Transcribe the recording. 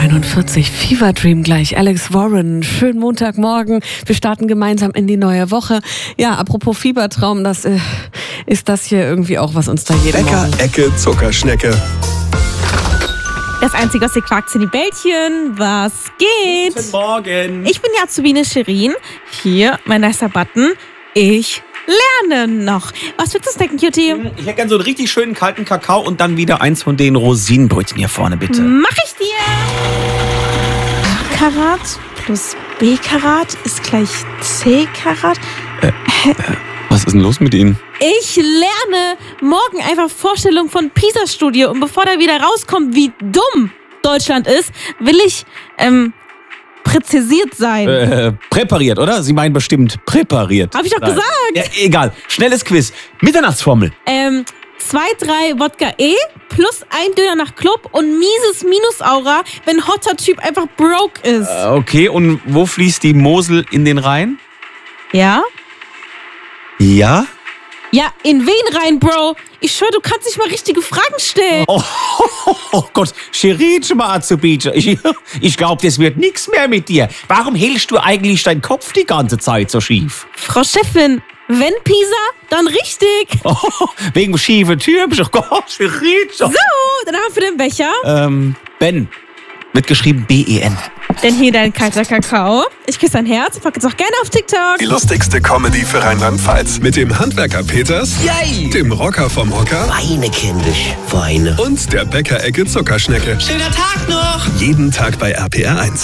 8:41 Fever Dream gleich. Alex Warren, schönen Montagmorgen. Wir starten gemeinsam in die neue Woche. Ja, apropos Fiebertraum, das ist das hier irgendwie auch, was uns da jeden Morgen... Bäcker-Ecke Zuckerschnecke. Das Einzige, was ihr quakt, sind die Bällchen. Was geht? Guten Morgen. Ich bin die Azubine Shirin. Hier, mein nicer Button. Ich lerne noch. Was willst du snacken, Cutie? Ich hätte gerne so einen richtig schönen kalten Kakao und dann wieder eins von den Rosinenbrötchen hier vorne, bitte. Mach ich dir. A-Karat plus B-Karat ist gleich C-Karat. Was ist denn los mit Ihnen? Ich lerne morgen einfach Vorstellung von PISA-Studie. Und bevor da wieder rauskommt, wie dumm Deutschland ist, will ich präzisiert sein. Präpariert, oder? Sie meinen bestimmt präpariert. Hab ich doch gesagt. Ja, egal. Schnelles Quiz. Mitternachtsformel. 2, 3 Wodka E plus ein Döner nach Club und mieses Minusaura, wenn hotter Typ einfach broke ist. Okay, und wo fließt die Mosel in den Rhein? Ja? Ja? Ja, in wen rein, Bro? Ich schwör, du kannst nicht mal richtige Fragen stellen. Oh Gott, Shirin mal Azubine. Ich glaube, das wird nichts mehr mit dir. Warum hältst du eigentlich deinen Kopf die ganze Zeit so schief? Frau Chefin, wenn Pisa, dann richtig. Oh, wegen schiefen Türen. Oh Gott, Shirin. So, dann haben wir den Becher. Ben. Wird geschrieben B-E-N. Denn hier dein kalter Kakao. Ich küsse dein Herz und pack es auch gerne auf TikTok. Die lustigste Comedy für Rheinland-Pfalz. Mit dem Handwerker Peters, Yay! dem Rocker vom Hocker Weine, kindisch, Weine. und der Bäcker-Ecke Zuckerschnecke. Schöner Tag noch! Jeden Tag bei RPR 1.